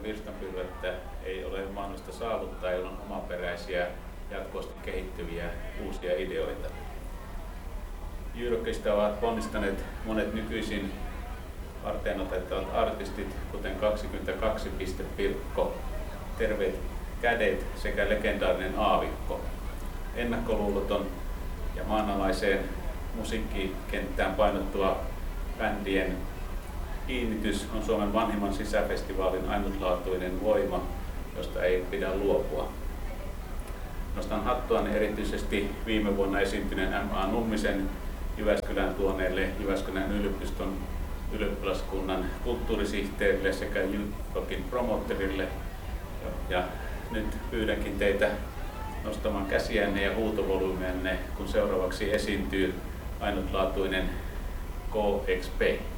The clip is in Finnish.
virstanpylvättä ei ole mahdollista saavuttaa ilman omaperäisiä, jatkuvasti kehittyviä uusia ideoita. Eurokista ovat ponnistaneet monet nykyisin varteenotettavat artistit, kuten 22 Pirkko, Terveet kädet sekä legendaarinen Aavikko. Ennakkoluuloton ja maanalaiseen musiikkikenttään painottuva bändien kiinnitys on Suomen vanhimman sisäfestivaalin ainutlaatuinen voima, josta ei pidä luopua. Nostan hattuani erityisesti viime vuonna esiintyneen M.A. Nummisen Jyväskylään tuoneelle Jyväskylän yliopiston ylioppilaskunnan kulttuurisihteerille sekä Jytpokin promotterille. Ja nyt pyydänkin teitä nostamaan käsiänne ja huutovolyymianne, kun seuraavaksi esiintyy ainutlaatuinen KXP.